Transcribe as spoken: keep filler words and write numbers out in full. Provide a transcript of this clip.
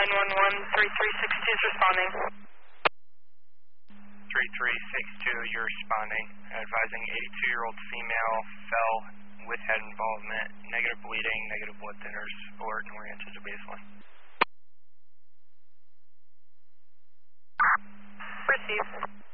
nine one one, three three six two is responding. three three six two, you're responding. Advising eighty-two-year-old female fell with head involvement, negative bleeding, negative blood thinners, alert and oriented to baseline. Received.